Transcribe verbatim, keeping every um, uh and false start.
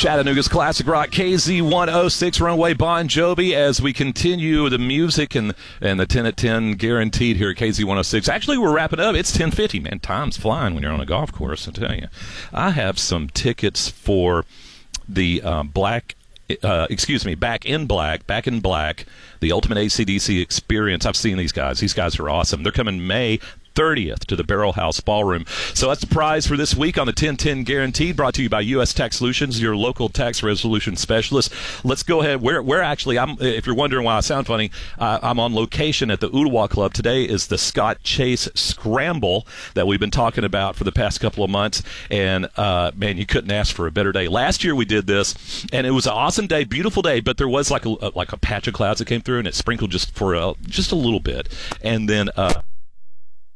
Chattanooga's Classic Rock, K Z one oh six, Runaway Bon Jovi, as we continue the music and and the ten at ten guaranteed here at K Z one oh six. Actually, we're wrapping up. It's ten fifty, man. Time's flying when you're on a golf course, I tell you. I have some tickets for the um, Black, uh, excuse me, Back in Black, Back in Black, the Ultimate A C D C Experience. I've seen these guys. These guys are awesome. They're coming May thirtieth to the Barrel House Ballroom. So that's the prize for this week on the ten ten Guaranteed, brought to you by U S Tax Solutions, your local tax resolution specialist. Let's go ahead. We're, we're actually, I'm, if you're wondering why I sound funny, uh, I'm on location at the Ooltewah Club. Today is the Scott Chase Scramble that we've been talking about for the past couple of months. And, uh, man, you couldn't ask for a better day. Last year we did this, and it was an awesome day, beautiful day, but there was like a, like a patch of clouds that came through, and it sprinkled just for a, just a little bit. And then, uh,